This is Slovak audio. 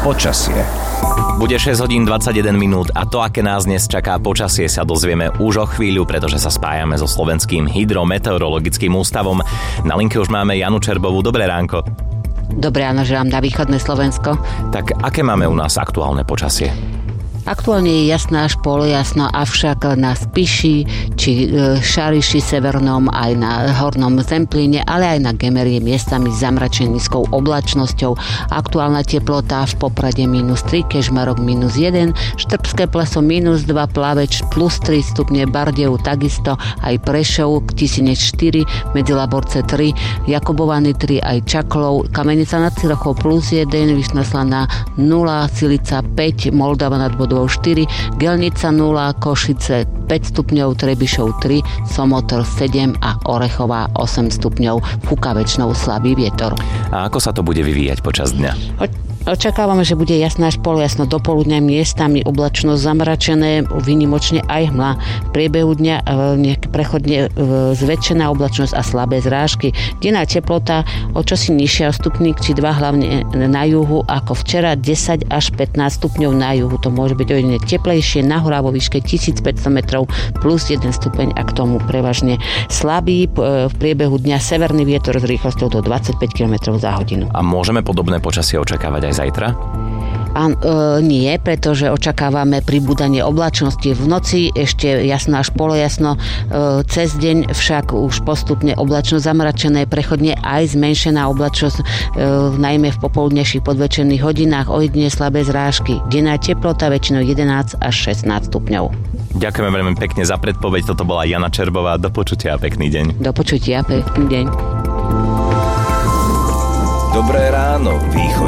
Počasie. Bude 6 hodín 21 minút a to, aké nás dnes čaká počasie, sa dozvieme už o chvíľu, pretože sa spájame so Slovenským hydrometeorologickým ústavom. Na linke už máme Janu Čerbovú. Dobré ránko. Dobré ráno, želám na východné Slovensko. Tak aké máme u nás aktuálne počasie? Aktuálne je jasná až polojasno, avšak na Spiši či Šariši severnom, aj na hornom Zemplíne, ale aj na Gemerie miestami s zamračenickou oblačnosťou. Aktuálna teplota v Poprade -3, Kežmarok -1, Štrbské Pleso -2, Plaveč +3 stupne, Bardejov takisto, aj Prešov, Tisinec 4, Medzilaborce 3, Jakubovany 3, aj Čaklov, Kamenica nad Cirochou +1, Vyšná Slaná 0, Silica 5, Moldava nad Bodou 4, Gelnica 0, Košice 5 stupňov, Trebišov 3, Somotor 7 a Orechová 8 stupňov. Fúka väčšinou slabý vietor. A ako sa to bude vyvíjať počas dňa? Očakávame, že bude jasná až polojasno, dopoludňa miestami oblačnosť, zamračené, výnimočne aj hmla. V priebehu dňa prechodne zväčšená oblačnosť a slabé zrážky. Denná teplota o čosi nižšia, stupník či 2 hlavne na juhu ako včera, 10 až 15 stupňov na juhu. To môže byť ojedine teplejšie, nahorá vo výške 1500 metrov plus 1 stupeň a k tomu prevažne slabý. V priebehu dňa severný vietor s rýchlosťou do 25 km za hodinu. A môžeme podobné počasie očakávať aj zajtra? Nie, pretože očakávame pribúdanie oblačnosti. V noci ešte jasno až polojasno, cez deň však už postupne oblačnosť zamračené, prechodne aj zmenšená oblačnosť, najmä v popoludnejších podvečerných hodinách, ojedine slabé zrážky. Denná teplota väčšinou 11 až 16 stupňov. Ďakujeme veľmi pekne za predpoveď. Toto bola Jana Čerbová. Do počutia a pekný deň. Do počutia, pekný deň. Dobré ráno, Východ.